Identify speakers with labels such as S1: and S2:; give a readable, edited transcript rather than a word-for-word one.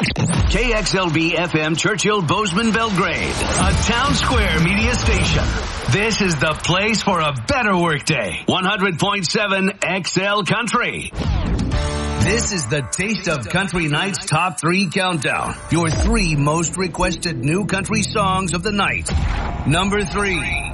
S1: KXLB FM Churchill Bozeman Belgrade, a town square media station. This is the place for a better workday. 100.7 XL Country. This is the Taste of Country Night's Top 3 Countdown. Your 3 most requested new country songs of the night. Number 3.